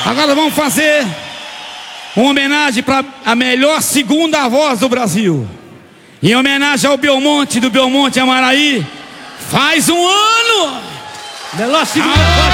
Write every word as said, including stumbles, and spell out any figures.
Agora vamos fazer uma homenagem para a melhor segunda voz do Brasil. Em homenagem ao Belmonte, do Belmonte Amaraí. Faz um ano! Melhor segunda voz.